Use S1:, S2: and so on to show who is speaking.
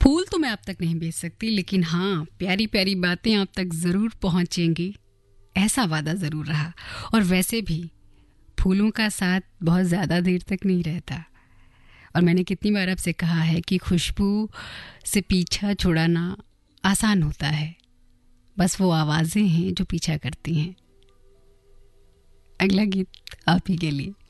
S1: फूल तो मैं आप तक नहीं भेज सकती, लेकिन हाँ, प्यारी प्यारी बातें आप तक ज़रूर पहुँचेंगी, ऐसा वादा ज़रूर रहा। और वैसे भी फूलों का साथ बहुत ज़्यादा देर तक नहीं रहता। और मैंने कितनी बार आपसे कहा है कि खुशबू से पीछा छुड़ाना आसान होता है, बस वो आवाज़ें हैं जो पीछा करती हैं। अगला गीत आप ही के लिए।